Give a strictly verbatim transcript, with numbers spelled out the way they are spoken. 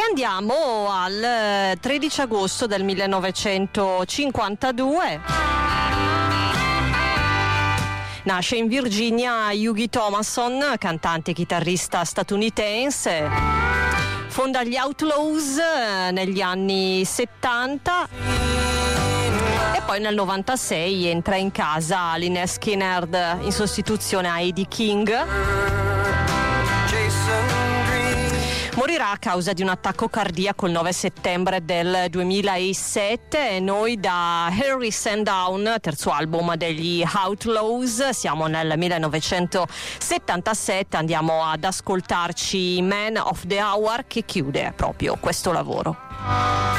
andiamo al tredici agosto del millenovecentocinquantadue. Nasce in Virginia Hughie Thomason, cantante e chitarrista statunitense. Fonda gli Outlaws negli anni settanta e poi nel novantasei entra in casa Lynyrd Skynyrd in sostituzione a Eddie King. Morirà a causa di un attacco cardiaco il nove settembre del duemilasette e noi da Harry Sandown, terzo album degli Outlaws, siamo nel millenovecentosettantasette, andiamo ad ascoltarci Man of the Hour che chiude proprio questo lavoro.